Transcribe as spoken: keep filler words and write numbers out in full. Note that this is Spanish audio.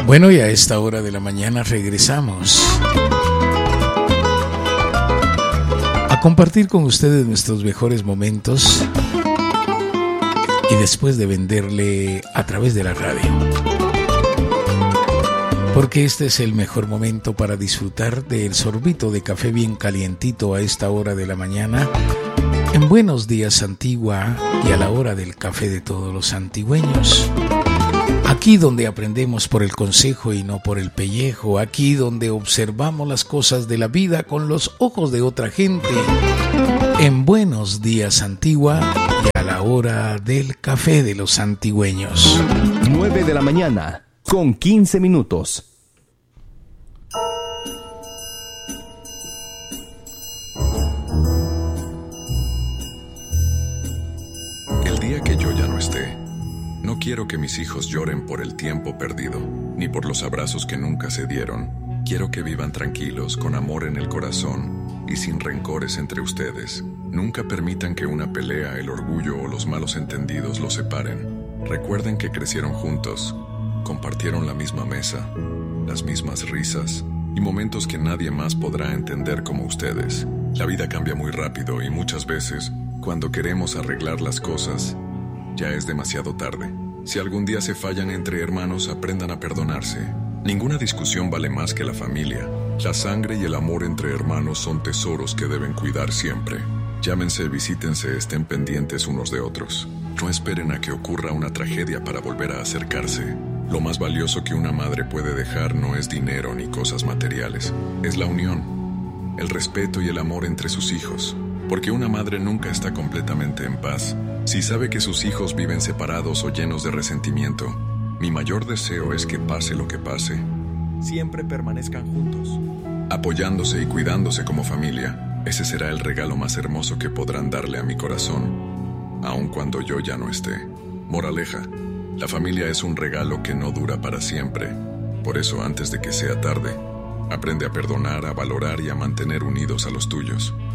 Bueno, y a esta hora de la mañana regresamos a compartir con ustedes nuestros mejores momentos y después de venderle a través de la radio. Porque este es el mejor momento para disfrutar del sorbito de café bien calientito a esta hora de la mañana en Buenos Días Antigua y a la hora del café de todos los antigüeños. Aquí donde aprendemos por el consejo y no por el pellejo, aquí donde observamos las cosas de la vida con los ojos de otra gente, en Buenos Días Antigua y a la hora del café de los antigüeños. nueve de la mañana, con quince minutos. El día que yo ya no esté, no quiero que mis hijos lloren por el tiempo perdido, ni por los abrazos que nunca se dieron. Quiero que vivan tranquilos, con amor en el corazón y sin rencores entre ustedes. Nunca permitan que una pelea, el orgullo o los malos entendidos los separen. Recuerden que crecieron juntos, compartieron la misma mesa, las mismas risas y momentos que nadie más podrá entender como ustedes. La vida cambia muy rápido y muchas veces, cuando queremos arreglar las cosas, ya es demasiado tarde. Si algún día se fallan entre hermanos, aprendan a perdonarse. Ninguna discusión vale más que la familia. La sangre y el amor entre hermanos son tesoros que deben cuidar siempre. Llámense, visítense, estén pendientes unos de otros. No esperen a que ocurra una tragedia para volver a acercarse. Lo más valioso que una madre puede dejar no es dinero ni cosas materiales. Es la unión, el respeto y el amor entre sus hijos. Porque una madre nunca está completamente en paz si sabe que sus hijos viven separados o llenos de resentimiento. Mi mayor deseo es que pase lo que pase, siempre permanezcan juntos, apoyándose y cuidándose como familia. Ese será el regalo más hermoso que podrán darle a mi corazón, aun cuando yo ya no esté. Moraleja: la familia es un regalo que no dura para siempre. Por eso, antes de que sea tarde, aprende a perdonar, a valorar y a mantener unidos a los tuyos.